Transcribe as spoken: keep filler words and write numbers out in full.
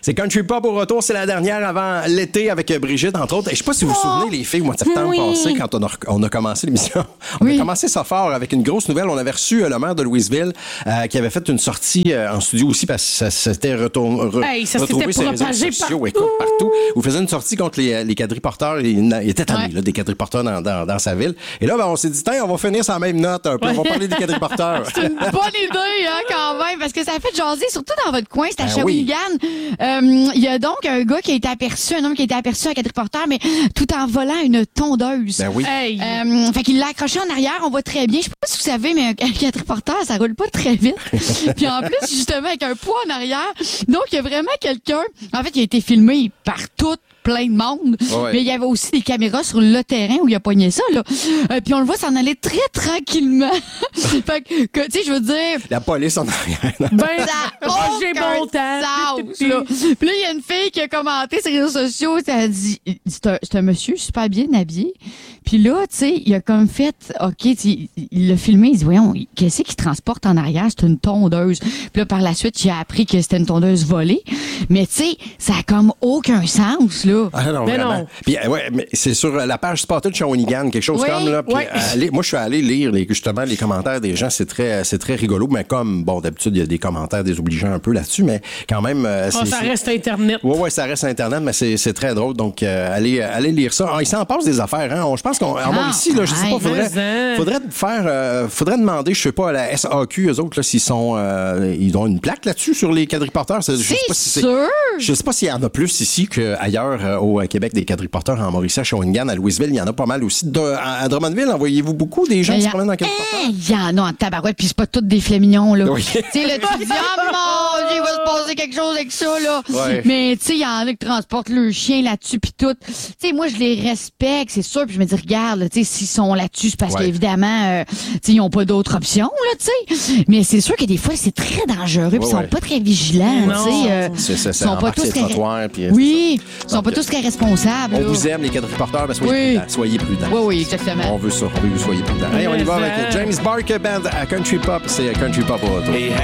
C'est Country Pop au retour. C'est la dernière avant l'été avec Brigitte, entre autres. Et je sais pas si vous vous souvenez, les filles, au mois de septembre Oui. passé, quand on a, on a commencé l'émission, on Oui. a commencé ça fort avec une grosse nouvelle. On avait reçu euh, le maire de Louisville euh, qui avait fait une sortie euh, en studio aussi parce que ça s'était retourné, re, Hey, ça retrouvé s'était sur les réseaux propagé sociaux. partout. Écoute, partout. Vous faisiez une sortie contre les, les quadriporteurs. Il, il était tanné, Ouais. là, des quadriporteurs dans, dans, dans sa ville. Et là, ben, on s'est dit, tiens, on va finir sur la même note un peu. On va parler des quadriporteurs. C'est une bonne idée, hein, quand même, parce que ça a fait jaser, surtout dans votre coin, c'est à Ben oui. Shawinigan. Euh, Il y a donc un gars qui a été aperçu, un homme qui a été aperçu à quadriporteur, mais tout en volant une tondeuse. Ben oui. Hey. Euh, fait qu'il l'a accroché en arrière, on voit très bien. Je sais pas si vous savez, mais un quadriporteur, ça roule pas très vite. Puis en plus, justement, avec un poids en arrière. Donc, il y a vraiment quelqu'un, en fait, il a été filmé par tout plein de monde. Ouais. Mais il y avait aussi des caméras sur le terrain où il a pogné ça, là. Euh, puis on le voit s'en aller très tranquillement. Fait que, que, tu sais, je veux dire, La police en arrière. Ben, ça a Roger aucun Bontemps. sens, là. Puis là, il y a une fille qui a commenté sur les réseaux sociaux, ça a dit, c'est un, c'est un monsieur super bien habillé. Puis là, tu sais, il a comme fait, OK, tu sais, il l'a filmé, il dit, voyons, qu'est-ce qu'il transporte en arrière? C'est une tondeuse. Puis là, par la suite, j'ai appris que c'était une tondeuse volée. Mais tu sais, ça a comme aucun sens, là. Ah non, Mais vraiment. non. Puis, euh, ouais, mais c'est sur euh, la page Spotted Shawinigan, quelque chose Oui, comme là. Puis, ouais. euh, allez- moi, je suis allé lire les, justement les commentaires des gens. C'est très, c'est très rigolo. Mais comme, bon, d'habitude, il y a des commentaires désobligeants un peu là-dessus, mais quand même. euh, oh, c'est- ça c'est- reste Internet. Ouais, ouais, ça reste Internet, mais c'est, c'est très drôle. Donc, euh, allez, euh, allez lire ça. Ah, il s'en passe des affaires, hein. On- je pense qu'en Mauricie, là, je sais pas, ouais, faudrait, mais, hein. faudrait faire, euh, faudrait demander, je sais pas, à la S A Q, eux autres, là, s'ils sont, euh, ils ont une plaque là-dessus sur les quadriporteurs. C'est, je sais C'est pas si c'est, sûr! je sais pas s'il y en a plus ici qu'ailleurs euh, au Québec des quadriporteurs, en Mauricie, à Shawinigan, à Louisville, il y en a pas mal aussi. De, à, à Drummondville, envoyez-vous beaucoup des gens Mais qui y se a- promènent dans quadriporteurs? Hein, il y en a en tabarouette, puis c'est pas tous des flémignons, là. Oui. Tu sais, là, tu te dis, oh mon Dieu, il va se passer quelque chose avec ça, là. Ouais. Mais, tu sais, il y en a qui transportent leur chien là-dessus, puis tout. Tu sais, moi, je les respecte, c'est sûr, puis je me dis, regarde, là, tu sais, s'ils sont là-dessus, c'est parce Ouais. qu'évidemment, euh, tu sais, ils ont pas d'autre option, là, tu sais. Mais c'est sûr que des fois, c'est très dangereux, puis ils sont ouais. pas très vigilants, Non. tu sais. euh, C'est, c'est, ils c'est sont pas embarque tous ses très... trottoirs, puis, euh, Oui, ils sont Donc, pas tous très responsables, On là. vous aime, les quadriporteurs, mais soyez Oui. prudents. Soyez prudents. Oui, oui, exactement. On veut ça. On veut que vous soyez prudents. Hey, on y va Mais avec ça. James Barker Band à Country Pop. C'est Country Pop au retour.